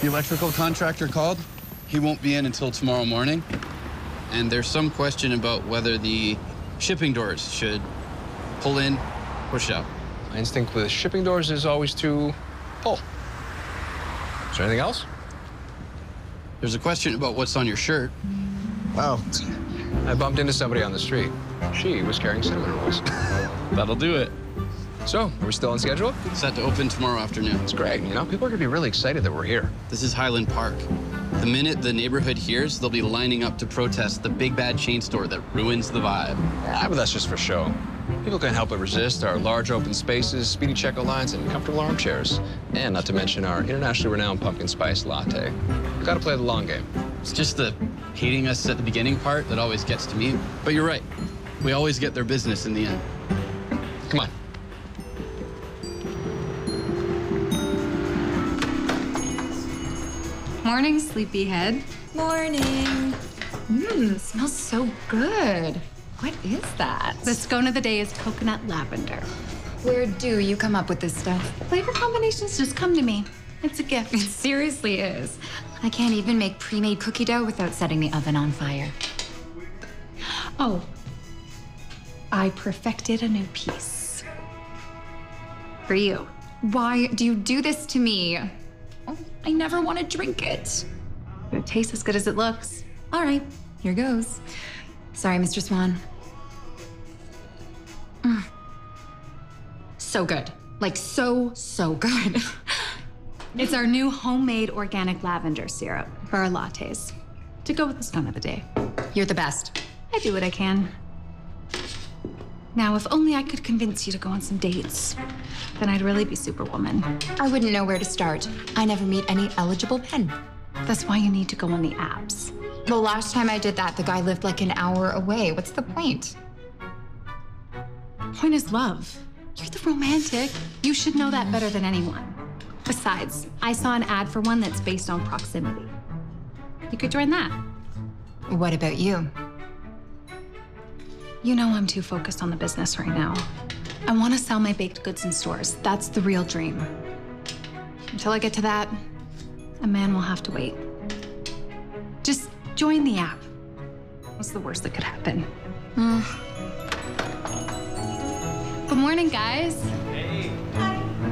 The electrical contractor called. He won't be in until tomorrow morning. And there's some question about whether the shipping doors should pull in, push out. My instinct with shipping doors is always to pull. Is there anything else? There's a question about what's on your shirt. Oh. I bumped into somebody on the street. She was carrying cinnamon rolls. That'll do it. So, are we still on schedule? Set to open tomorrow afternoon. It's great. You know, people are gonna be really excited that we're here. This is Highland Park. The minute the neighborhood hears, they'll be lining up to protest the big bad chain store that ruins the vibe. Yeah, but that's just for show. People can't help but resist our large open spaces, speedy checkout lines, and comfortable armchairs. And not to mention our internationally renowned pumpkin spice latte. We gotta play the long game. It's just the hating us at the beginning part that always gets to me. But you're right. We always get their business in the end. Come on. Morning, sleepyhead. Morning. Smells so good. What is that? The scone of the day is coconut lavender. Where do you come up with this stuff? Flavor combinations just come to me. It's a gift. It seriously is. I can't even make pre-made cookie dough without setting the oven on fire. Oh, I perfected a new piece. For you. Why do you do this to me? Oh, I never want to drink it. It tastes as good as it looks. All right, here goes. Sorry, Mr. Swan. So good. Like, so good. It's our new homemade organic lavender syrup for our lattes. To go with the scone of the day. You're the best. I do what I can. Now, if only I could convince you to go on some dates, then I'd really be Superwoman. I wouldn't know where to start. I never meet any eligible men. That's why you need to go on the apps. The last time I did that, the guy lived like an hour away. What's the point? Point is love. You're the romantic. You should know that better than anyone. Besides, I saw an ad for one that's based on proximity. You could join that. What about you? You know I'm too focused on the business right now. I want to sell my baked goods in stores. That's the real dream. Until I get to that, a man will have to wait. Just join the app. What's the worst that could happen? Good morning, guys.